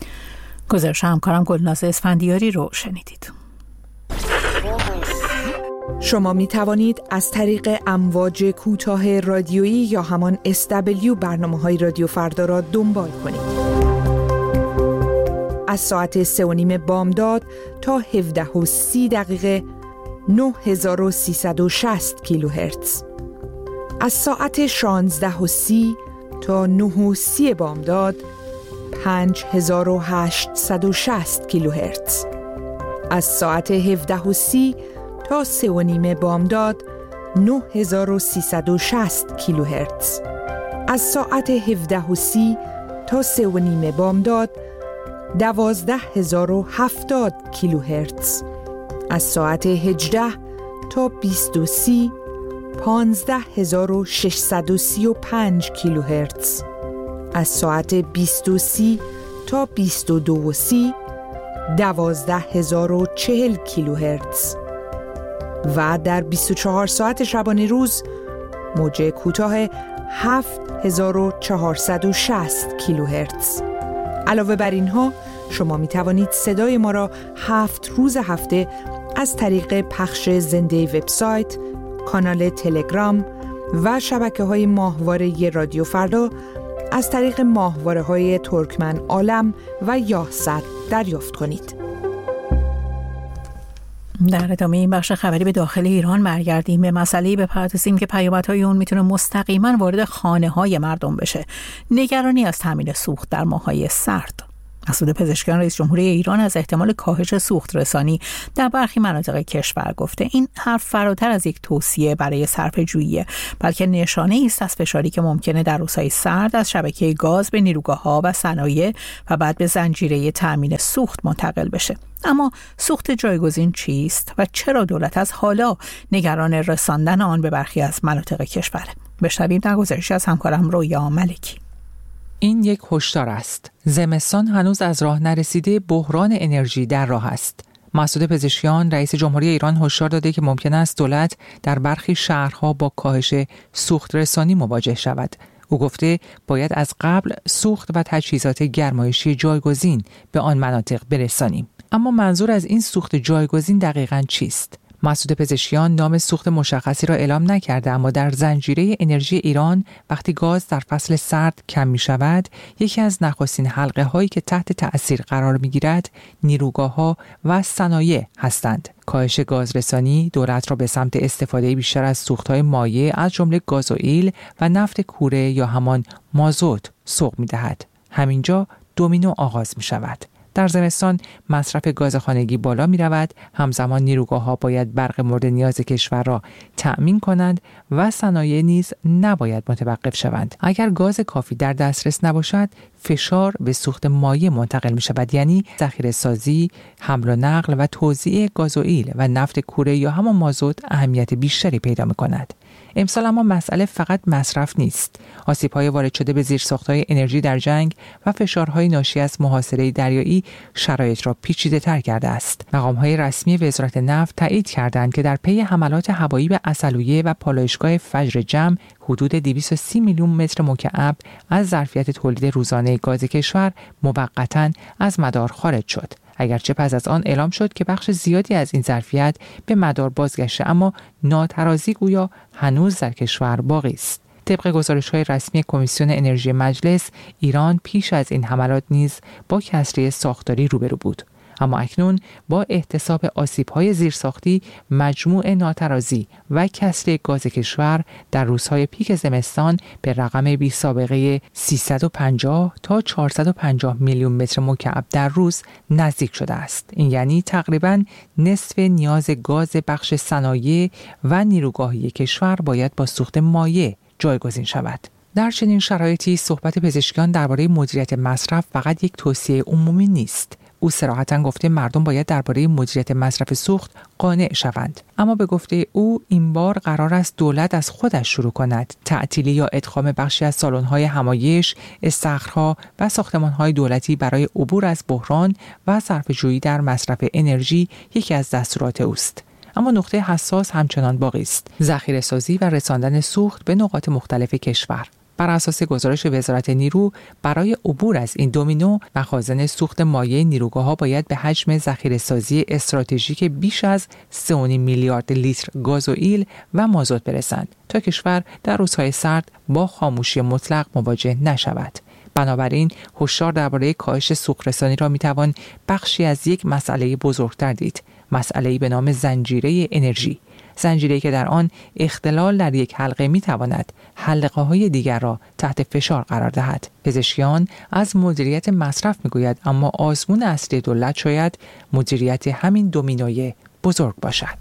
گزارش همکارم گلناز اسفندیاری رو شنیدید. شما می توانید از طریق امواج کوتاه رادیویی یا همان اس دبلیو برنامه‌های رادیو فردا را دنبال کنید. از ساعت سه و نیم بامداد تا هفده و سی دقیقه نه هزار و سیصد و شصت کیلوهرتز. از ساعت شانزده و سی تا نه و سی بامداد پنج هزار و هشتصد و شصت کیلوهرتز. از ساعت هفده و سی تا سه و نیم بامداد نه هزار و سیصد و شصت کیلوهرتز. از ساعت هفده و سی تا سه و نیم بامداد دوازده هزار و هفتاد کیلوهرتز. از ساعت هجده تا بیست و سی پانزده هزار و ششصد و سی و پنج کیلوهرتز. از ساعت بیست و سی تا بیست و دو و سی دوازده هزار و چهل کیلوهرتز. و در بیست و چهار ساعت شبانه روز موج کوتاه هفت هزار و چهارصد و شصت کیلوهرتز. علاوه بر اینها شما می توانید صدای ما را هفت روز هفته از طریق پخش زنده وبسایت، کانال تلگرام و شبکه‌های ماهواره رادیو فردا از طریق ماهواره‌های ترکمن عالم و یاهصد دریافت کنید. در ادامه این بخش خبری به داخل ایران برگردیم. به مسئله‌ای بپردازیم که پیامدهای اون میتونه مستقیما وارد خانه‌های مردم بشه. نگرانی از تامین سوخت در ماه‌های سرد. مسعود پزشکیان رئیس جمهوری ایران از احتمال کاهش سوخت رسانی در برخی مناطق کشور گفته. این حرف فراتر از یک توصیه برای صرفه‌جویی، بلکه نشانه است از فشاری که ممکنه در روزهای سرد از شبکه گاز به نیروگاه‌ها و صنایع و بعد به زنجیره تامین سوخت منتقل بشه. اما سوخت جایگزین چیست و چرا دولت از حالا نگران رساندن آن به برخی از مناطق کشور؟ بشنویم در گزارشی از همکارم رویا ملکی. این یک هشدار است. زمستان هنوز از راه نرسیده، بحران انرژی در راه است. مسعود پزشکیان رئیس جمهوری ایران هشدار داده که ممکن است دولت در برخی شهرها با کاهش سوخت رسانی مواجه شود. او گفته باید از قبل سوخت و تجهیزات گرمایشی جایگزین به آن مناطق برسانیم. اما منظور از این سوخت جایگزین دقیقاً چیست؟ مسعود پزشکیان نام سوخت مشخصی را اعلام نکرده، اما در زنجیره انرژی ایران وقتی گاز در فصل سرد کم می شود، یکی از نخستین حلقه هایی که تحت تأثیر قرار می گیرد نیروگاه ها و صنایع هستند. کاهش گازرسانی دولت را به سمت استفاده بیشتر از سوخت های مایع از جمله گازوئیل و نفت کوره یا همان مازوت سوق می دهد. همینجا دومینو آغاز می شود. در زمستان مصرف گاز خانگی بالا می رود، همزمان نیروگاه‌ها باید برق مورد نیاز کشور را تأمین کنند و صنایع نیز نباید متوقف شوند. اگر گاز کافی در دسترس نباشد، فشار به سوخت مایع منتقل می شود، یعنی ذخیره سازی، حمل و نقل و توزیع گازوئیل و نفت کوره یا همان مازوت اهمیت بیشتری پیدا می کند. امسال اما مسئله فقط مصرف نیست. آسیب‌های وارد شده به زیرساخت‌های انرژی در جنگ و فشارهای ناشی از محاصره دریایی شرایط را پیچیده‌تر کرده است. مقام‌های رسمی وزارت نفت تایید کردند که در پی حملات هوایی به عسلویه و پالایشگاه فجر جم حدود دویست و سی میلیون متر مکعب از ظرفیت تولید روزانه گاز کشور موقتاً از مدار خارج شد. اگرچه پس از آن اعلام شد که بخش زیادی از این ظرفیت به مدار بازگشته، اما ناترازی گویا هنوز در کشور باقی است. طبق گزارش‌های رسمی کمیسیون انرژی مجلس، ایران پیش از این حملات نیز با کسری ساختاری روبرو بود. اما اکنون با احتساب آسیب‌های زیرساختی، مجموع ناترازی و کسری گاز کشور در روزهای پیک زمستان به رقم بی سابقه سیصد و پنجاه تا چهارصد و پنجاه میلیون متر مکعب در روز نزدیک شده است. این یعنی تقریباً نصف نیاز گاز بخش صنایع و نیروگاهی کشور باید با سوخت مایع جایگزین شود. در چنین شرایطی صحبت پزشکیان درباره مدیریت مصرف فقط یک توصیه عمومی نیست. او صراحتاً گفته مردم باید درباره مدیریت مصرف سوخت قانع شوند. اما به گفته او این بار قرار است دولت از خودش شروع کند. تعطیلی یا ادغام بخشی از سالن‌های همایش، استخرها و ساختمان‌های دولتی برای عبور از بحران و صرفه‌جویی در مصرف انرژی یکی از دستورات اوست. اما نقطه حساس همچنان باقی است: ذخیره سازی و رساندن سوخت به نقاط مختلف کشور. بر اساس گزارش وزارت نیرو، برای عبور از این دومینو، مخازن سوخت مایع نیروگاه‌ها باید به حجم ذخیره‌سازی استراتژیک بیش از سه و نیم میلیارد لیتر گازوئیل و مازوت برسند تا کشور در روزهای سرد با خاموشی مطلق مواجه نشود. بنابراین هشدار درباره کاهش سوخت رسانی را میتوان بخشی از یک مسئله بزرگتر دید، مسئله‌ای به نام زنجیره انرژی. زنجیره‌ای که در آن اختلال در یک حلقه میتواند حلقه‌های دیگر را تحت فشار قرار دهد. پزشکیان از مدیریت مصرف میگوید، اما آزمون اصلی دولت شاید مدیریت همین دومینوی بزرگ باشد.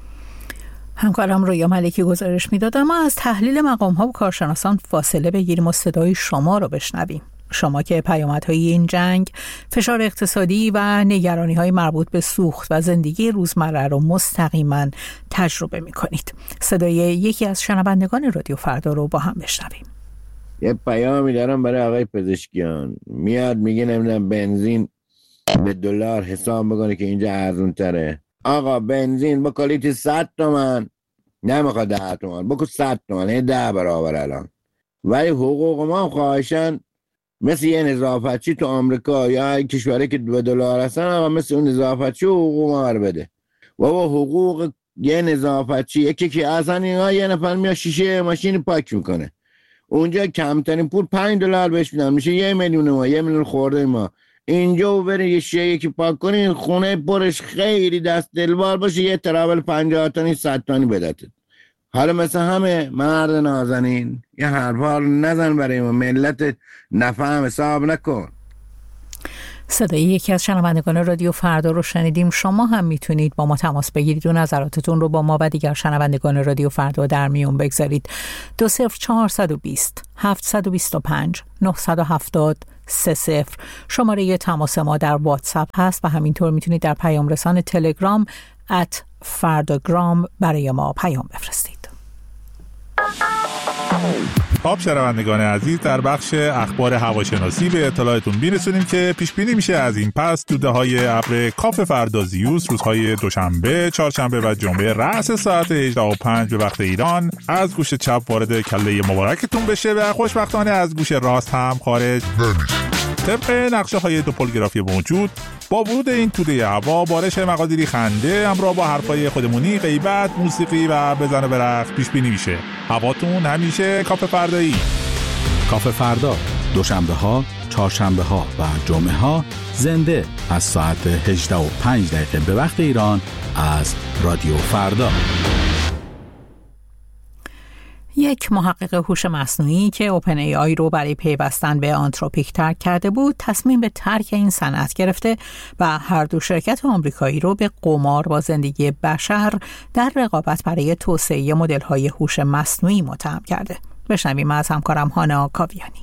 همکارم رویا ملکی گزارش میداد. اما از تحلیل مقام‌ها و کارشناسان فاصله بگیریم و صدای شما رو بشنویم. شما که پیامدهای این جنگ، فشار اقتصادی و نگرانی‌های مربوط به سوخت و زندگی روزمره رو مستقیما تجربه می‌کنید. صدای یکی از شنوندگان رادیو فردا رو با هم بشنویم. یه پیامی دارم برای آقای پزشکیان. میاد میگه نمیدونم بنزین به دلار حساب بکنه که اینجا ارزون تره. آقا بنزین با کالیتی صد تومن نمیخواد ده تومن، بکن صد تومن، یه ده برابر الان. ولی حقوق ما خواهشن مثل یه نظافتچی تو آمریکا یا کشوری که به دلار هستن، اما مثل اون نظافتچی حقوق مار بده. و با حقوق یه نظافتچی یکی که اصلا اینا یه نفر میاد شیشه ماشین پاک میکنه، اونجا کمترین پول پنج دلار بهش میدن، میشه یه میلیون ما، یه میلیون خورده ما. اینجا بری یه شیشه یکی پاک کنی، خونه پرش خیلی دست دلوار باشه، یه ترابل پنجاه تانی صد تانی بدهد. حالا مثل همه مرد نازنین یه حرفا نزن برای ما، ملت نفهم حساب نکن. صدای یکی از شنوندگان رادیو فردا رو شنیدیم. شما هم میتونید با ما تماس بگیرید و نظراتتون رو با ما و دیگر شنوندگان رادیو فردا در میون بگذارید. دو صفر چهارصد و بیست هفتصد و بیست و پنج نهصد و هفتاد سه صفر شماره تماس ما در واتساپ هست و همینطور میتونید در پیام رسان تلگرام ات فرداگرام برای ما پیام بفرستید. خب شنوندگان عزیز، در بخش اخبار هواشناسی به اطلاعتون میرسونیم که پیش بینی میشه از این پس دوده‌های ابر کاف فردازیوس روزهای دوشنبه، چهارشنبه و جمعه رأس ساعت هجده و پنج به وقت ایران از گوش چپ وارد کله مبارکتون بشه و خوشبختانه از گوش راست هم خارج نمیشه. طبق نقشه های دوپولگرافی موجود، با ورود این توده هوا بارش مقادیری خنده همراه با حرفای خودمونی، غیبت، موسیقی و بزن و برقص پیش بینی میشه. هواتون همیشه کاف فردایی. کاف فردا دوشنبه ها، چهارشنبه ها و جمعه ها زنده از ساعت هجده و پنج دقیقه به وقت ایران از رادیو فردا. یک محقق هوش مصنوعی که اوپن ای آی رو برای پیوستن به آنتروپیک ترک کرده بود، تصمیم به ترک این صنعت گرفته و هر دو شرکت آمریکایی رو به قمار با زندگی بشر در رقابت برای توسعه مدل‌های هوش مصنوعی متهم کرده. بشنویم از همکارم هانا کاویانی.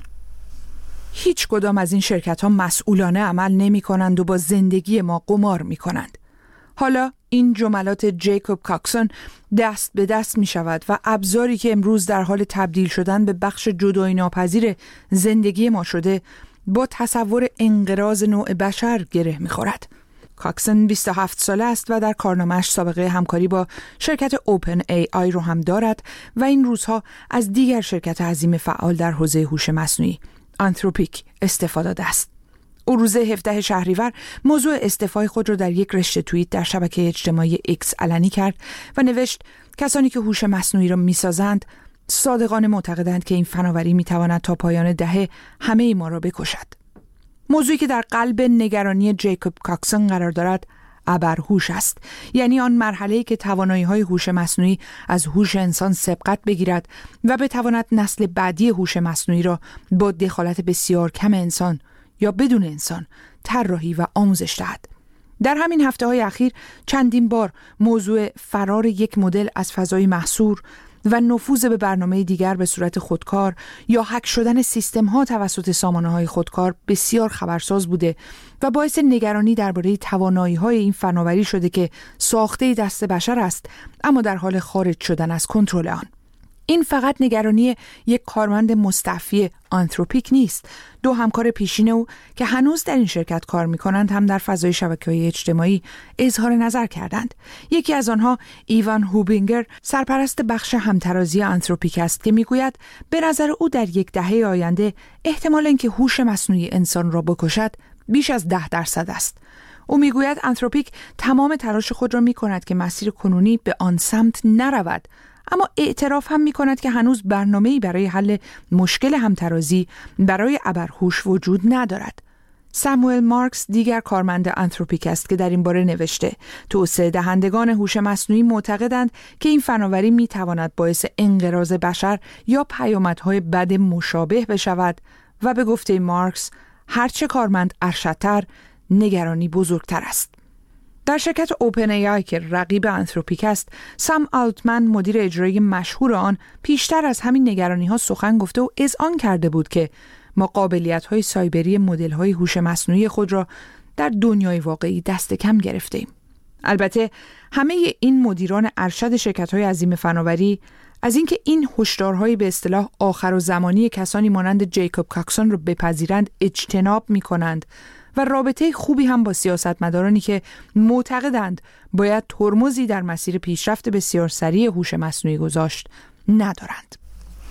هیچ کدام از این شرکت‌ها مسئولانه عمل نمی‌کنند و با زندگی ما قمار می‌کنند. حالا این جملات جیکوب کاکسون دست به دست می شود و ابزاری که امروز در حال تبدیل شدن به بخش جدایی ناپذیر زندگی ما شده با تصور انقراض نوع بشر گره می خورد. کاکسون بیست و هفت ساله است و در کارنامه‌اش سابقه همکاری با شرکت اوپن ای آی رو هم دارد و این روزها از دیگر شرکت عظیم فعال در حوزه هوش مصنوعی آنتروپیک استفاده داده است. او روز هفدهم شهریور موضوع استعفای خود را در یک رشته توییت در شبکه اجتماعی ایکس علنی کرد و نوشت کسانی که هوش مصنوعی را می‌سازند صادقانه معتقدند که این فناوری می‌تواند تا پایان دهه همه ما را بکشد. موضوعی که در قلب نگرانی جیکوب کاکسون قرار دارد ابرهوش است، یعنی آن مرحله‌ای که توانایی‌های هوش مصنوعی از هوش انسان سبقت بگیرد و بتواند نسل بعدی هوش مصنوعی را با دخالت بسیار کم انسان یا بدون انسان طراحی و آموزش دهد. در همین هفته‌های اخیر چندین بار موضوع فرار یک مدل از فضای محصور و نفوذ به برنامه دیگر به صورت خودکار یا هک شدن سیستم‌ها توسط سامانه‌های خودکار بسیار خبرساز بوده و باعث نگرانی درباره توانایی‌های این فناوری شده که ساخته دست بشر است اما در حال خارج شدن از کنترل آن. این فقط نگرانی یک کارمند مستعفی آنتروپیک نیست. دو همکار پیشین او که هنوز در این شرکت کار می‌کنند هم در فضای شبکه‌های اجتماعی اظهار نظر کردند. یکی از آنها ایوان هوبینگر سرپرست بخش همترازی آنتروپیک است که می‌گوید به نظر او در یک دهه آینده احتمال اینکه هوش مصنوعی انسان را بکشد بیش از ده درصد است. او می‌گوید آنتروپیک تمام تلاش خود را می‌کند که مسیر کنونی به آن سمت نرود، اما اعتراف هم می کند که هنوز برنامه‌ای برای حل مشکل همترازی برای ابرهوش وجود ندارد. ساموئل مارکس دیگر کارمند آنتروپیک است که در این باره نوشته توسعه دهندگان هوش مصنوعی معتقدند که این فناوری می تواند باعث انقراض بشر یا پیامدهای بد مشابه بشود و به گفته مارکس هرچه کارمند ارشدتر نگرانی بزرگتر است. در شرکت اوپن ای آی که رقیب آنتروپیک است، سام آلتمن مدیر اجرایی مشهور آن پیشتر از همین نگرانی‌ها سخن گفته و اذعان کرده بود که ما قابلیت‌های سایبری مدل‌های هوش مصنوعی خود را در دنیای واقعی دست کم گرفته‌ایم. البته همه این مدیران ارشد شرکت‌های عظیم فناوری از اینکه این هشدارهای به اصطلاح آخر و زمانی کسانی مانند جیکوب کاکسون را بپذیرند اجتناب می‌کنند و رابطه خوبی هم با سیاستمدارانی که معتقدند باید ترمزی در مسیر پیشرفت بسیار سریع هوش مصنوعی گذاشت ندارند.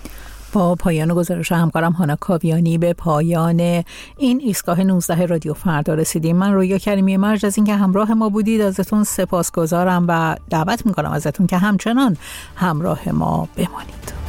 با پایان گزارش همکارم هانا کاویانی به پایان این ایستگاه نوزده رادیو فردا رسیدیم. من رویا کریمی مرج از اینکه همراه ما بودید ازتون سپاسگزارم و دعوت میکنم ازتون که همچنان همراه ما بمانید.